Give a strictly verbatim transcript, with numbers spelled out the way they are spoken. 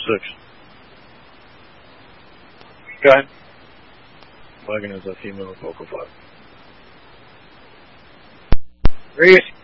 six. Go ahead. Wagon is a female vocal flat. Reese.